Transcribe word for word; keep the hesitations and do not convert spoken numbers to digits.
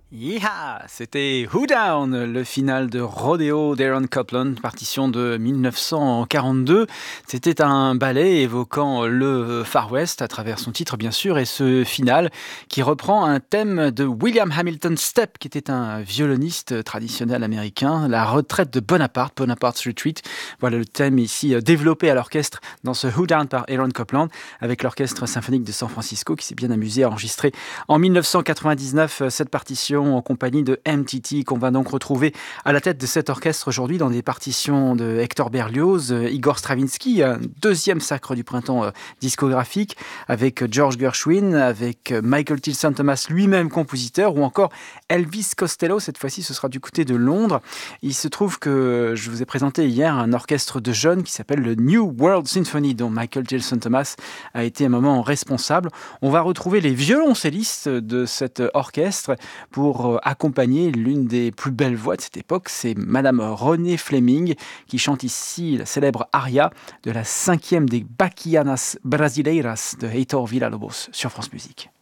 Yeehaw! C'était Who Down, le final de Rodeo d'Aaron Copland, partition de dix-neuf cent quarante-deux. C'était un ballet évoquant le Far West à travers son titre bien sûr et ce final qui reprend un thème de William Hamilton Stepp qui était un violoniste traditionnel américain, la retraite de Bonaparte, Bonaparte's Retreat. Voilà le thème ici développé à l'orchestre dans ce Who Down par Aaron Copland avec l'orchestre symphonique de San Francisco qui s'est bien amusé à enregistrer en dix-neuf cent quatre-vingt-dix-neuf cette partition en compagnie de M T T qu'on va donc retrouver à la tête de cet orchestre aujourd'hui dans des partitions de Hector Berlioz, Igor Stravinsky, un deuxième sacre du printemps euh, discographique avec George Gershwin, avec Michael Tilson Thomas lui-même compositeur ou encore Elvis Costello, cette fois-ci ce sera du côté de Londres. Il se trouve que je vous ai présenté hier un orchestre de jeunes qui s'appelle le New World Symphony dont Michael Tilson Thomas a été un moment responsable. On va retrouver les violoncellistes de cet orchestre pour accompagner l'une des plus belles voix de cette époque, c'est Madame Renée Fleming qui chante ici la célèbre aria de la cinquième des Baquianas Brasileiras de Heitor Villa-Lobos sur France Musique.